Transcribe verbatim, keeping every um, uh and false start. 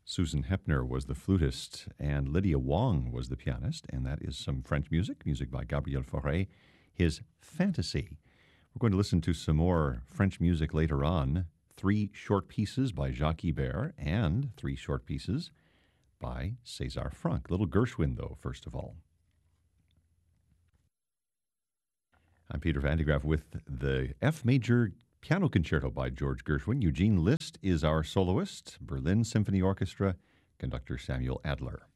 Susan Hepner was the flutist, and Lydia Wong was the pianist, and that is some French music, music by Gabriel Fauré, his Fantasy. We're going to listen to some more French music later on, three short pieces by Jacques Ibert and three short pieces by César Franck. Little Gershwin, though, first of all. I'm Peter Van de Graaff with the F Major Piano Concerto by George Gershwin. Eugene List is our soloist. Berlin Symphony Orchestra, conductor Samuel Adler.